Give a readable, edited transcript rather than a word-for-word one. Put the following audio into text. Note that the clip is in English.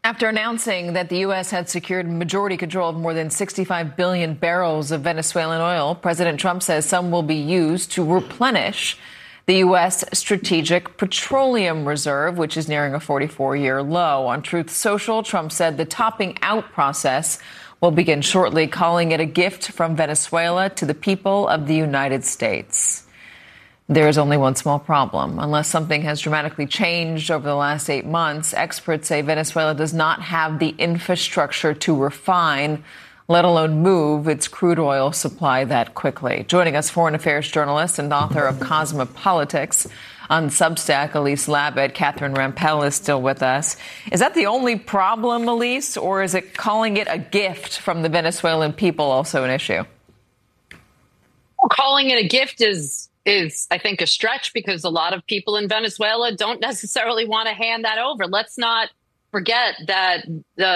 After announcing that the U.S. had secured majority control of more than 65 billion barrels of Venezuelan oil, President Trump says some will be used to replenish the U.S. Strategic Petroleum Reserve, which is nearing a 44-year low. On Truth Social, Trump said the topping out process will begin shortly, calling it a gift from Venezuela to the people of the United States. There is only one small problem. Unless something has dramatically changed over the last 8 months, experts say Venezuela does not have the infrastructure to refine, let alone move its crude oil supply that quickly. Joining us, foreign affairs journalist and author of Cosmopolitics on Substack, Elise Labott. Catherine Rampell is still with us. Is that the only problem, Elise, or is it calling it a gift from the Venezuelan people also an issue? Well, calling it a gift is, I think, a stretch, because a lot of people in Venezuela don't necessarily want to hand that over. Let's not forget that the